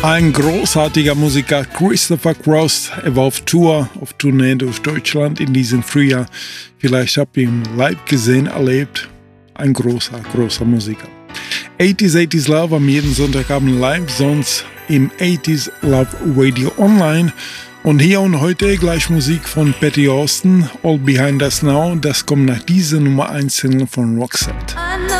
Ein großartiger Musiker, Christopher Cross. Er war auf Tournee durch Deutschland in diesem Frühjahr. Vielleicht habt ihr ihn live gesehen, erlebt. Ein großer Musiker. 80s Love am jeden Sonntagabend live, sonst im 80s Love Radio Online. Und hier und heute gleich Musik von Patti Austin, All Behind Us Now. Das kommt nach dieser Nummer 1 Single von Roxette.